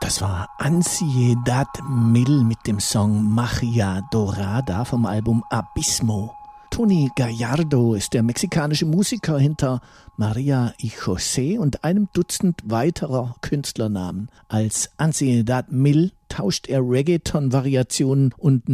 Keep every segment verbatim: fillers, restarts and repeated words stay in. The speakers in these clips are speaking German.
Das war Ansiedad Mil mit dem Song Magia Dorada vom Album Abismo. Tony Gallardo ist der mexikanische Musiker hinter Maria y José und einem Dutzend weiterer Künstlernamen. Als Ansiedad Mil tauscht er Reggaeton-Variationen und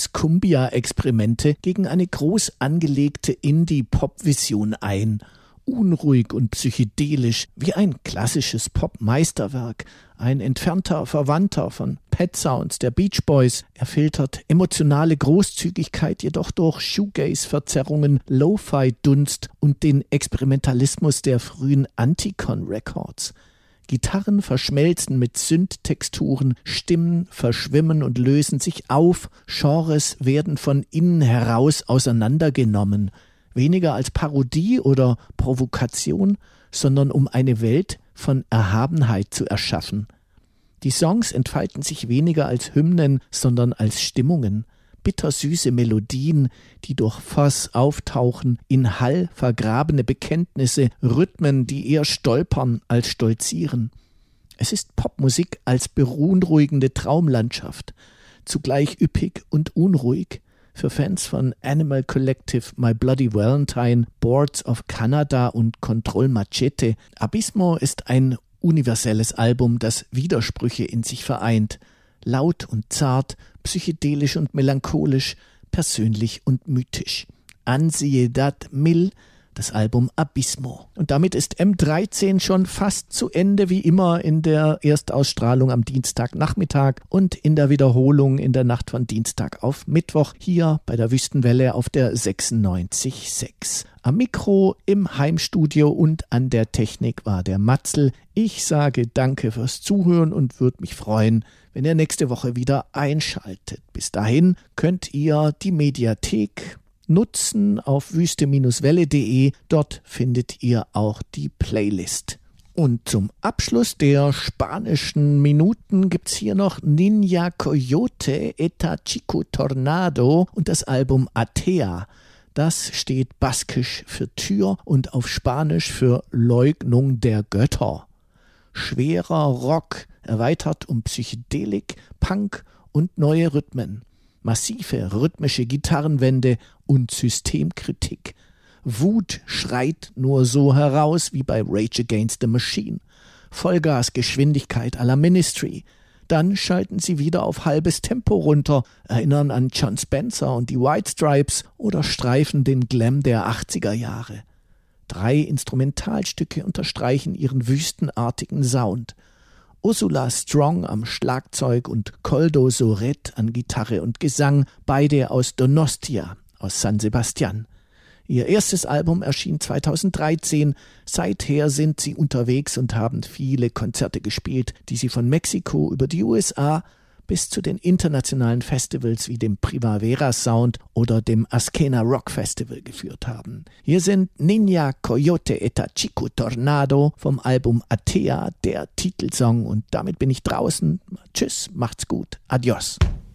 Noise-Cumbia-Experimente gegen eine groß angelegte Indie-Pop-Vision ein. Unruhig und psychedelisch, wie ein klassisches Pop-Meisterwerk, ein entfernter Verwandter von Pet Sounds der Beach Boys. Er filtert emotionale Großzügigkeit jedoch durch Shoegaze-Verzerrungen, Lo-Fi-Dunst und den Experimentalismus der frühen Anticon Records. Gitarren verschmelzen mit Synth-Texturen, Stimmen verschwimmen und lösen sich auf, Genres werden von innen heraus auseinandergenommen. Weniger als Parodie oder Provokation, sondern um eine Welt von Erhabenheit zu erschaffen. Die Songs entfalten sich weniger als Hymnen, sondern als Stimmungen, bittersüße Melodien, die durch Fuzz auftauchen, in Hall vergrabene Bekenntnisse, Rhythmen, die eher stolpern als stolzieren. Es ist Popmusik als beunruhigende Traumlandschaft, zugleich üppig und unruhig. Für Fans von Animal Collective, My Bloody Valentine, Boards of Canada und Control Machete. Abismo ist ein universelles Album, das Widersprüche in sich vereint. Laut und zart, psychedelisch und melancholisch, persönlich und mythisch. Ansiedad Mil, das Album Abismo. Und damit ist M dreizehn schon fast zu Ende, wie immer in der Erstausstrahlung am Dienstagnachmittag und in der Wiederholung in der Nacht von Dienstag auf Mittwoch hier bei der Wüstenwelle auf der sechsundneunzig Komma sechs. Am Mikro, im Heimstudio und an der Technik war der Matzl. Ich sage danke fürs Zuhören und würde mich freuen, wenn ihr nächste Woche wieder einschaltet. Bis dahin könnt ihr die Mediathek nutzen auf wüste Welle punkt de. Dort findet ihr auch die Playlist. Und zum Abschluss der spanischen Minuten gibt's hier noch Ninja Coyote, Eta Chico Tornado und das Album Atea. Das steht baskisch für Tür und auf Spanisch für Leugnung der Götter. Schwerer Rock, erweitert um Psychedelik, Punk und neue Rhythmen. Massive rhythmische Gitarrenwände und Systemkritik. Wut schreit nur so heraus wie bei Rage Against the Machine. Vollgasgeschwindigkeit à la Ministry. Dann schalten sie wieder auf halbes Tempo runter, erinnern an John Spencer und die White Stripes oder streifen den Glam der achtziger Jahre. Drei Instrumentalstücke unterstreichen ihren wüstenartigen Sound. Ursula Strong am Schlagzeug und Koldo Soret an Gitarre und Gesang, beide aus Donostia, aus San Sebastian. Ihr erstes Album erschien zweitausenddreizehn, seither sind sie unterwegs und haben viele Konzerte gespielt, die sie von Mexiko über die U S A bis zu den internationalen Festivals wie dem Primavera Sound oder dem Askena Rock Festival geführt haben. Hier sind Ninja Coyote Eta Chico Tornado vom Album Atea, der Titelsong, und damit bin ich draußen. Tschüss, macht's gut, adios.